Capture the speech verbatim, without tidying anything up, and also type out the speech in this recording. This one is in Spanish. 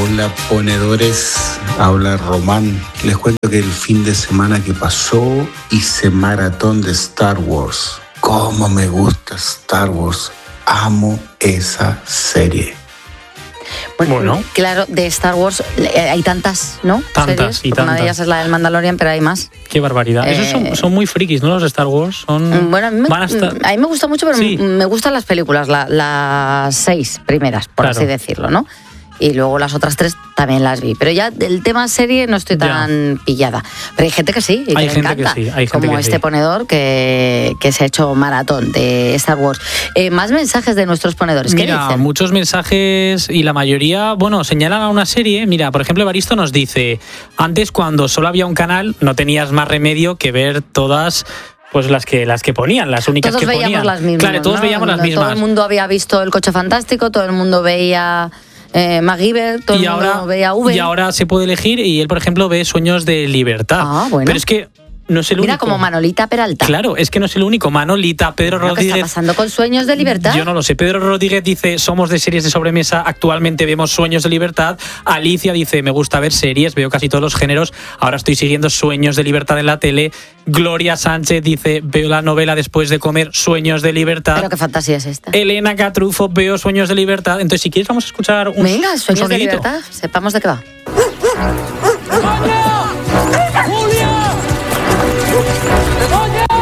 Hola ponedores, habla Román. Les cuento que el fin de semana que pasó hice maratón de Star Wars. Cómo me gusta Star Wars, amo esa serie. Bueno, Bueno. claro, de Star Wars eh, hay tantas, ¿no? Tantas Series. y Una tantas. de ellas es la del Mandalorian, pero hay más. Qué barbaridad. Eh, Esos son, son muy frikis, ¿no? Los de Star Wars. Son, Bueno, a mí, me, van a estar... a mí me gusta mucho, pero Sí. me gustan las películas, la- las seis primeras, por Claro. así decirlo, ¿no? Y luego las otras tres también las vi. Pero ya del tema serie no estoy tan Ya. pillada. Pero hay gente que sí, y que Hay le gente que encanta. sí, hay gente como que este sí. ponedor que, que se ha hecho maratón de Star Wars. Eh, más mensajes de nuestros ponedores. ¿Qué Mira, dicen? muchos mensajes y la mayoría, bueno, señalan a una serie. Mira, por ejemplo, Evaristo nos dice, antes cuando solo había un canal no tenías más remedio que ver todas... Pues las que las que ponían, las únicas Todos que veíamos ponían. las mismas. Claro, todos ¿no? veíamos las Todo mismas. el mundo había visto El Coche Fantástico, todo el mundo veía eh, MacGyver, todo y el mundo ahora, veía V. y ahora se puede elegir y él, por ejemplo, ve Sueños de Libertad. Ah, bueno. Pero es que no es el Mira, único. como Manolita Peralta. Claro, es que no es el único. Manolita, Pedro Bueno, ¿qué está Rodríguez. pasando con Sueños de Libertad? Yo no lo sé. Pedro Rodríguez dice, somos de series de sobremesa, actualmente vemos Sueños de Libertad. Alicia dice, me gusta ver series, veo casi todos los géneros, ahora estoy siguiendo Sueños de Libertad en la tele. Gloria Sánchez dice, veo la novela después de comer, Sueños de Libertad. Pero qué fantasía es esta. Elena Catrufo, veo Sueños de Libertad. Entonces, si quieres, vamos a escuchar un, Venga, un Sueños de sonidito. Libertad, sepamos de qué va.